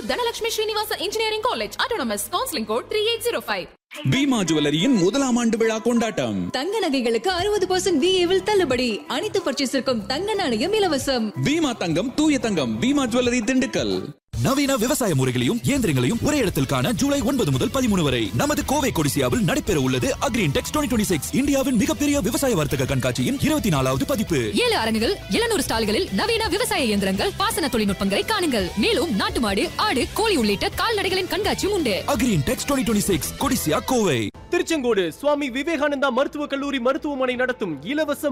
Dhanalakshmi Srinivasa engineering college autonomous counselling code 3805. Bima ஜுவல்லரியின் முதலாம் ஆண்டு விழா கொண்டாட்டம். தங்க நகைகளுக்கு 60% VA தள்ளுபடி. அனைத்து பர்ச்சேஸிற்கும் தங்க நாணயம் இலவசம். பீமா தங்கம், தூய தங்கம். பீமா ஜுவல்லரி, திண்டுக்கல். நவீன விவசாய முறைகளையும் இயந்திரங்களையும் ஒரே இடத்தில் காண ஜூலை 9 முதல் 13 வரை நமது கோவை கொடிசியாவில் நடைபெற உள்ளது அக்ரின்டெக்ஸ் 2026 இந்தியாவின் மிகப்பெரிய விவசாய வர்த்தக கண்காட்சியின் 24வது பதிப்பு. 7 அரங்குகள், 700 ஸ்டால்களில் நவீன விவசாய இயந்திரங்கள், பாசன தொழில்நுட்பங்களை காணுங்கள். மேலும் நாட்டு மாடு, ஆடு, கோழி உள்ளிட்ட கால்நடைகளின் கண்காட்சியும் உண்டு. அக்ரின்டெக்ஸ் 2026 கொடிசியா, கோவை. திருச்செங்கோடு சுவாமி விவேகானந்தா மருத்துவக் கல்லூரி மருத்துவமனை நடத்தும் இலவச